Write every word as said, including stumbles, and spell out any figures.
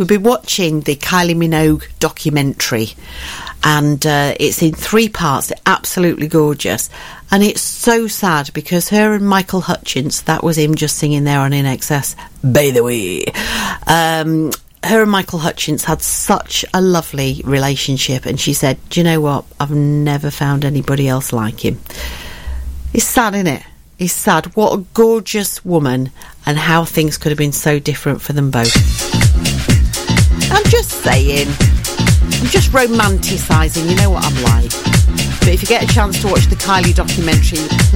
We've been watching the Kylie Minogue documentary, and uh, it's in three parts. They're absolutely gorgeous, and it's so sad because her and Michael Hutchence, that was him just singing there on In Excess, by the way, um, her and Michael Hutchence had such a lovely relationship, and she said, do you know what, I've never found anybody else like him. It's sad, isn't it? It's sad. What a gorgeous woman, and how things could have been so different for them both. I'm just saying, I'm just romanticising, you know what I'm like. But if you get a chance to watch the Kylie documentary,